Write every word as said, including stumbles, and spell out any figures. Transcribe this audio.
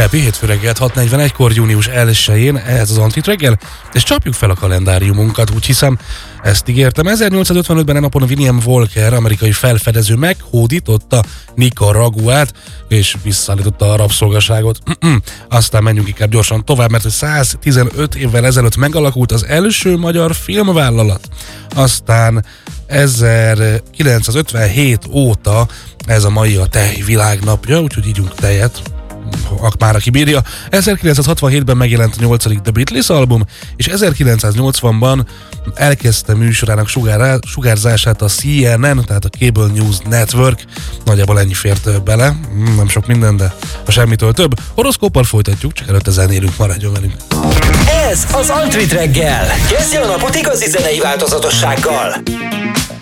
Ünnepi hétfő reggelt hat negyvenegykor június elsején, ez az Antrit reggel, és csapjuk fel a kalendáriumunkat, úgy hiszem, ezt ígértem. ezernyolcszázötvenötben a napon William Walker, amerikai felfedező meghódította Nicaraguát, és visszaállította a rabszolgaságot. Aztán menjünk inkább gyorsan tovább, mert száztizenöt évvel ezelőtt megalakult az első magyar filmvállalat. Aztán ezerkilencszázötvenhét óta ez a mai a tej világnapja, úgyhogy ígyunk tejet, már aki bírja. ezerkilencszázhatvanhétben megjelent a nyolcadik The Beatles album, és ezerkilencszáznyolcvanban elkezdte műsorának sugár, sugárzását a C N N, tehát a Cable News Network. Nagyjából ennyi fért bele, nem sok minden, de a semmitől több. Horoszkóppal folytatjuk, csak előtte zenélünk, maradjon velünk. Ez az Antrit reggel. Kezdje a napot igazi zenei változatossággal.